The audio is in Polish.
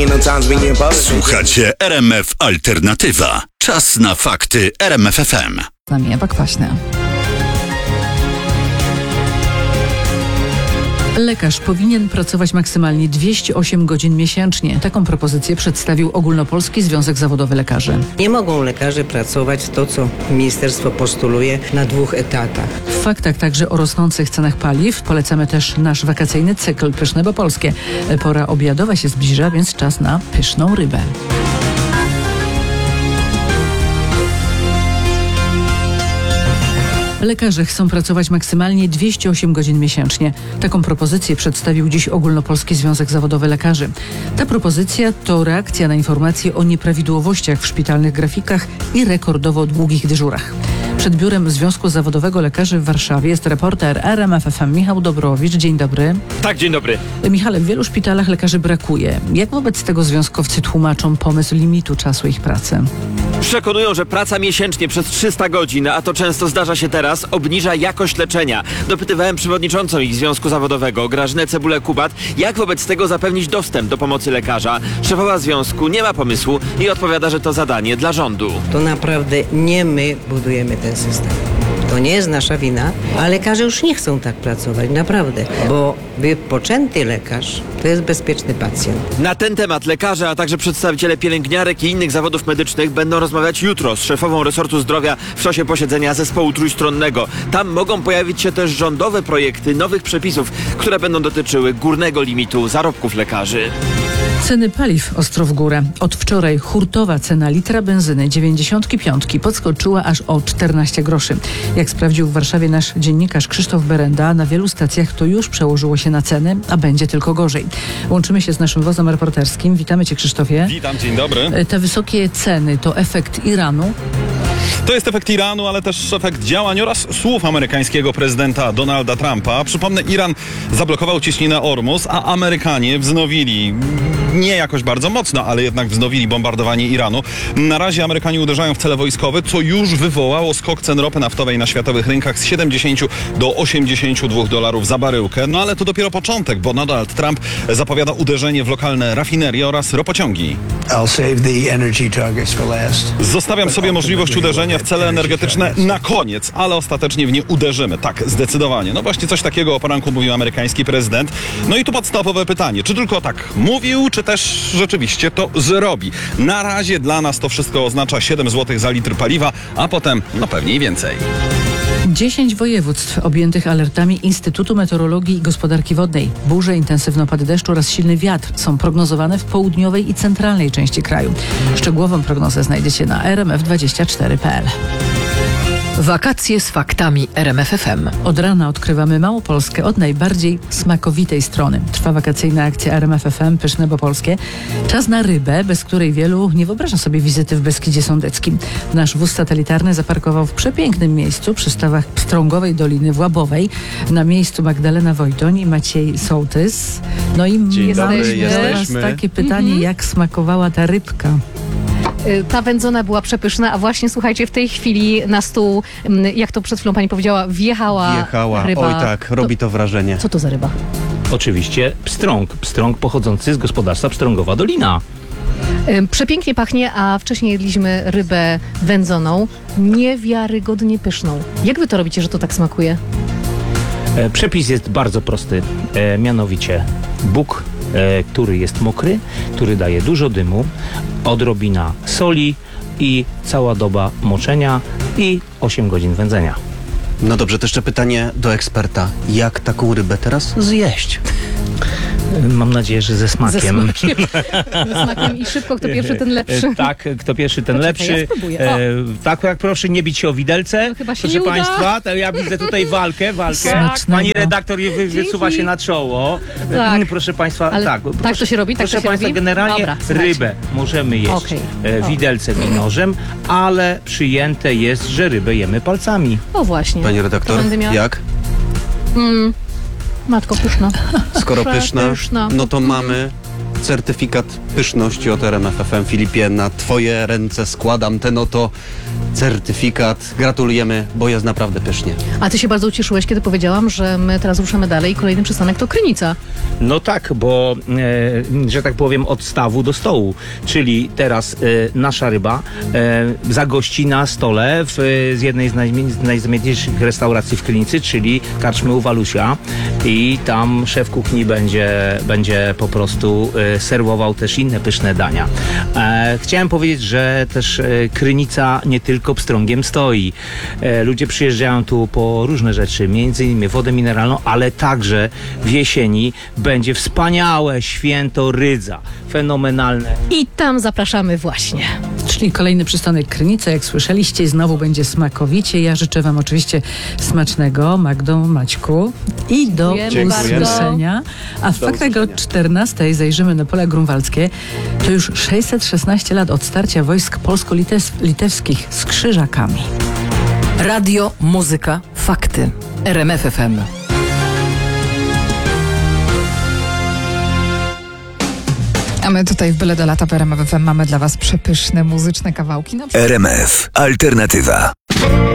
Słuchacie RMF Alternatywa. Czas na fakty RMF FM. Z nami Ewa Kwaśna. Lekarz powinien pracować maksymalnie 208 godzin miesięcznie. Taką propozycję przedstawił Ogólnopolski Związek Zawodowy Lekarzy. Nie mogą lekarze pracować to, co ministerstwo postuluje, na 2 etatach. W faktach także o rosnących cenach paliw. Polecamy też nasz wakacyjny cykl Pyszne bo Polskie. Pora obiadowa się zbliża, więc czas na pyszną rybę. Lekarze chcą pracować maksymalnie 208 godzin miesięcznie. Taką propozycję przedstawił dziś Ogólnopolski Związek Zawodowy Lekarzy. Ta propozycja to reakcja na informacje o nieprawidłowościach w szpitalnych grafikach i rekordowo długich dyżurach. Przed biurem Związku Zawodowego Lekarzy w Warszawie jest reporter RMF FM Michał Dobrowicz. Dzień dobry. Tak, dzień dobry. Michale, w wielu szpitalach lekarzy brakuje. Jak wobec tego związkowcy tłumaczą pomysł limitu czasu ich pracy? Przekonują, że praca miesięcznie przez 300 godzin, a to często zdarza się teraz, obniża jakość leczenia. Dopytywałem przewodniczącą ich Związku Zawodowego, Grażynę Cebulę-Kubat, jak wobec tego zapewnić dostęp do pomocy lekarza. Szefowa związku nie ma pomysłu i odpowiada, że to zadanie dla rządu. To naprawdę nie my budujemy ten system. To nie jest nasza wina, a lekarze już nie chcą tak pracować, naprawdę. Bo wypoczęty lekarz to jest bezpieczny pacjent. Na ten temat lekarze, a także przedstawiciele pielęgniarek i innych zawodów medycznych będą rozmawiać jutro z szefową resortu zdrowia w czasie posiedzenia zespołu trójstronnego. Tam mogą pojawić się też rządowe projekty nowych przepisów, które będą dotyczyły górnego limitu zarobków lekarzy. Ceny paliw ostro w górę. Od wczoraj hurtowa cena litra benzyny 95 podskoczyła aż o 14 groszy. Jak sprawdził w Warszawie nasz dziennikarz Krzysztof Berenda, na wielu stacjach to już przełożyło się na ceny, a będzie tylko gorzej. Łączymy się z naszym wozem reporterskim. Witamy Cię, Krzysztofie. Witam, dzień dobry. Te wysokie ceny to efekt Iranu? To jest efekt Iranu, ale też efekt działań oraz słów amerykańskiego prezydenta Donalda Trumpa. Przypomnę, Iran zablokował cieśninę Ormus, a Amerykanie wznowili, nie jakoś bardzo mocno, ale jednak wznowili bombardowanie Iranu. Na razie Amerykanie uderzają w cele wojskowe, co już wywołało skok cen ropy naftowej na światowych rynkach z 70 do 82 dolarów za baryłkę. No ale to dopiero początek, bo Donald Trump zapowiada uderzenie w lokalne rafinerie oraz ropociągi. Zostawiam sobie możliwość uderzenia w cele energetyczne na koniec, ale ostatecznie w nie uderzymy. Tak, zdecydowanie. No właśnie coś takiego o poranku mówił amerykański prezydent. No i tu podstawowe pytanie, czy tylko tak mówił, czy też rzeczywiście to zrobi? Na razie dla nas to wszystko oznacza 7 zł za litr paliwa, a potem no pewnie i więcej. 10 województw objętych alertami Instytutu Meteorologii i Gospodarki Wodnej. Burze, intensywny opad deszczu oraz silny wiatr są prognozowane w południowej i centralnej części kraju. Szczegółową prognozę znajdziecie na rmf24.pl. Wakacje z faktami RMF FM. Od rana odkrywamy Małopolskę od najbardziej smakowitej strony. Trwa wakacyjna akcja RMF FM Pyszne bo Polskie. Czas na rybę, bez której wielu nie wyobraża sobie wizyty w Beskidzie Sądeckim. Nasz wóz satelitarny zaparkował w przepięknym miejscu przy stawach Pstrągowej Doliny w Łabowej. Na miejscu Magdalena Wojtoń i Maciej Sołtys. No i mamy teraz takie pytanie, jak smakowała ta rybka? Ta wędzona była przepyszna, a właśnie słuchajcie, w tej chwili na stół, jak to przed chwilą pani powiedziała, wjechała ryba. Oj tak, robi to wrażenie. Co to za ryba? Oczywiście pstrąg pochodzący z gospodarstwa Pstrągowa Dolina. Przepięknie pachnie, a wcześniej jedliśmy rybę wędzoną, niewiarygodnie pyszną. Jak wy to robicie, że to tak smakuje? Przepis jest bardzo prosty, mianowicie buk, który jest mokry, który daje dużo dymu, odrobina soli i cała doba moczenia i 8 godzin wędzenia. No dobrze, to jeszcze pytanie do eksperta. Jak taką rybę teraz zjeść? Mam nadzieję, że ze smakiem. Ze smakiem i szybko, kto pierwszy, ten lepszy. Tak, kto pierwszy, ten lepszy. Ja spróbuję. Tak, jak proszę nie bić się o widelce. No, chyba się proszę nie uda. Państwa, to ja widzę tutaj walkę. Smacznego. Pani redaktor wysuwa się na czoło. Tak. Proszę Państwa, Ale tak. tak to się robi? Tak proszę to się Państwa, robi? generalnie Dobra, słuchajcie. rybę możemy jeść Okej. widelcem i nożem, ale przyjęte jest, że rybę jemy palcami. O właśnie. Pani To redaktor, będę miała- jak? Matko, pyszna. Skoro pyszna, Pyszna. no to mamy certyfikat pyszności od RMF FM. Filipie, na twoje ręce składam ten oto certyfikat. Gratulujemy, bo jest naprawdę pysznie. A ty się bardzo ucieszyłeś, kiedy powiedziałam, że my teraz ruszamy dalej i kolejny przystanek to Krynica. No tak, bo, że tak powiem, od stawu do stołu. Czyli teraz nasza ryba zagości na stole z jednej z najznamienitszych restauracji w Krynicy, czyli karczmy u Walusia. I tam szef kuchni będzie po prostu serwował też inne pyszne dania. Chciałem powiedzieć, że też Krynica nie tylko pstrągiem stoi. Ludzie przyjeżdżają tu po różne rzeczy, między innymi wodę mineralną, ale także w jesieni będzie wspaniałe święto Rydza. Fenomenalne. I tam zapraszamy właśnie. Czyli kolejny przystanek Krynica, jak słyszeliście, i znowu będzie smakowicie. Ja życzę wam oczywiście smacznego, Magdo, Maćku, i do Dziękujemy usłyszenia. A w faktach o 14 zajrzymy na pola grunwaldzkie. To już 616 lat od starcia wojsk polsko-litewskich z Krzyżakami. Radio, muzyka, fakty. RMF FM. A my tutaj w Byle do lata w RMF FM mamy dla was przepyszne muzyczne kawałki. RMF Alternatywa.